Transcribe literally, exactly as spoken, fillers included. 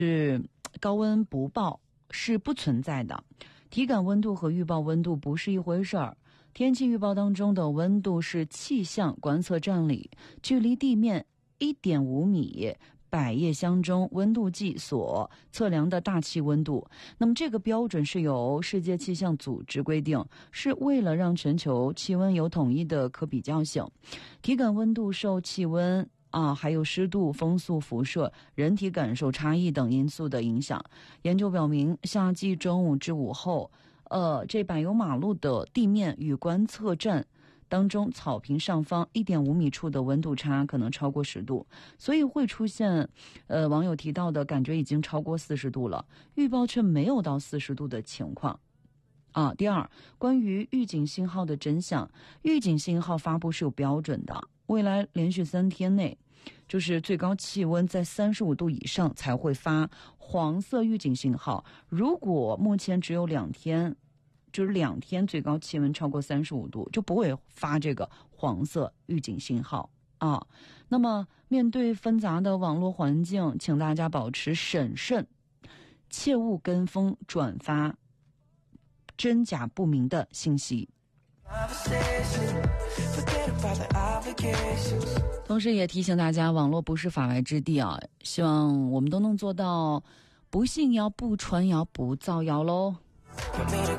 是高温不报是不存在的，体感温度和预报温度不是一回事儿。天气预报当中的温度是气象观测站里距离地面 一点五米百叶箱中温度计所测量的大气温度。那么这个标准是由世界气象组织规定，是为了让全球气温有统一的可比较性。体感温度受气温啊，还有湿度、风速、辐射、人体感受差异等因素的影响。研究表明，夏季中午至午后，呃，这柏油马路的地面与观测站当中草坪上方 一点五米处的温度差可能超过十度，所以会出现呃网友提到的感觉已经超过四十度了，预报却没有到四十度的情况。啊，第二，关于预警信号的真相，预警信号发布是有标准的，未来连续三天内，就是最高气温在三十五度以上才会发黄色预警信号。如果目前只有两天，就是两天最高气温超过三十五度，就不会发这个黄色预警信号啊。那么面对纷杂的网络环境，请大家保持审慎，切勿跟风转发真假不明的信息。同时也提醒大家，网络不是法外之地啊，希望我们都能做到不信谣、不传谣、不造谣喽。